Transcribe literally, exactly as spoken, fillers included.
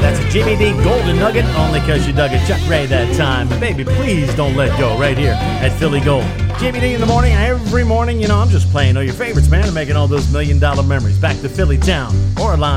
That's a Jimmy D Golden Nugget, only because you dug it Chuck Ray that time. But baby, please don't let go right here at Philly Gold. Jimmy D in the morning, every morning, you know, I'm just playing all your favorites, man, and making all those million dollar memories back to Philly town or a line.